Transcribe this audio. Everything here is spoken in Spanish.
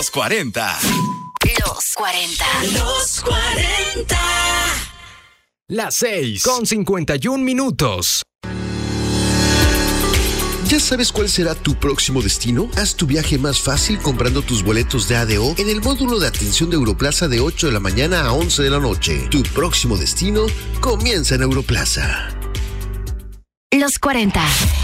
Los 40. Los 40. Los 40. Las 6:51. ¿Ya sabes cuál será tu próximo destino? Haz tu viaje más fácil comprando tus boletos de ADO en el módulo de atención de Europlaza de 8 de la mañana a 11 de la noche. Tu próximo destino comienza en Europlaza. Los 40.